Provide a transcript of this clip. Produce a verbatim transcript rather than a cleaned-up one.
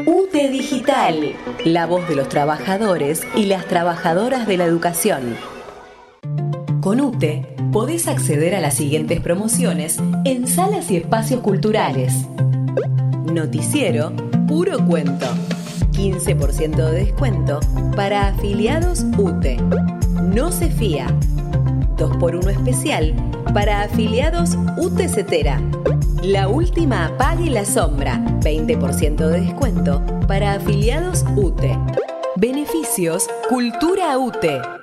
U T E Digital, la voz de los trabajadores y las trabajadoras de la educación. Con U T E podés acceder a las siguientes promociones en salas y espacios culturales. Noticiero Puro Cuento. quince por ciento de descuento para afiliados U T E. No se fía. dos por uno especial para afiliados U T E Cetera. La última apague la sombra. veinte por ciento de descuento para afiliados U T E. Beneficios Cultura U T E.